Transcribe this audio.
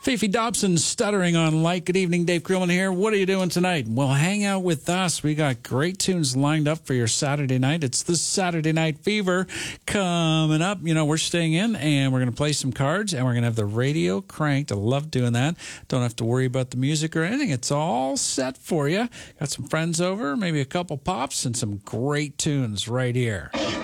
Fifi Dobson stuttering on light. Good evening, Dave Krillman here. What are you doing tonight? Well, hang out with us. We got great tunes lined up for your Saturday night. It's the Saturday Night Fever coming up. You know, we're staying in, and we're going to play some cards, and we're going to have the radio cranked. I love doing that. Don't have to worry about the music or anything. It's all set for you. Got some friends over, maybe a couple pops, and some great tunes right here.